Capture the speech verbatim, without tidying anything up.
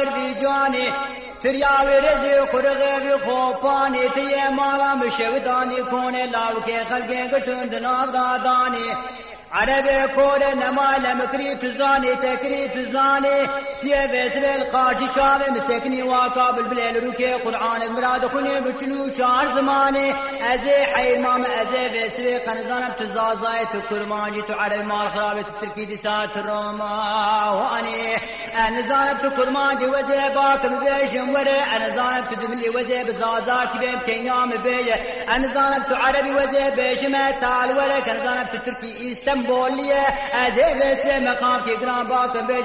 وردی جانی تریاوی رزی خورغی خوپانی تیه مالا مشودانی کونه لاوکه خلقه گتون دناف دادانی عربي كورة نمال مكري تزاني تكري تزاني تيه بسر القاشي شاوي مسكني واقابل بالليل روكي قرآن مراد خوني بچنو شار زماني ازي حي مام ازي بسر قنزانم تزازاي تكرمانجي تعربي مال خرابي تتركي دسات الروما واني انا زانب تكرمانجي وزي باكم بيشم وري انا زانب تدملي وزي بزازاك بيم كينام بيه انا زانب تعربي وزي بيشم تال وري انا زانب تتركي استم بوليه ازي بس مقام کی گران باکم